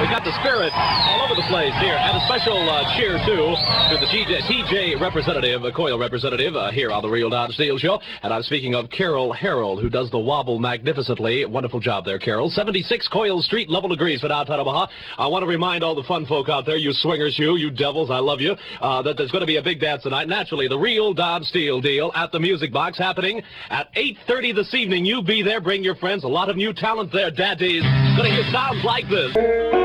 got the spirit all over the place here. And a special cheer, too, to the TJ representative, Coil representative, here on the Real Dodge Steel Show. And I'm speaking of Carol Harold, who does the wobble magnificently. Wonderful job there, Carol. 76 Coil Street, level degrees for downtown Omaha. I want to remind all the fun folk out there, you swingers, you devils, I love you, that there's going to be a big dance tonight. Naturally, the Real Dodge Steel deal at the Music Box happening at 8:30 this evening. You be there, bring your friends. A lot of new talent there, daddies. Going to hear sounds like this.